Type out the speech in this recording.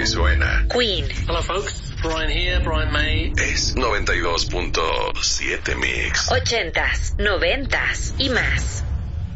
suena. Queen. Hello folks, Brian here, Brian May. Es 92.7 Mix. 80s, 90s y más.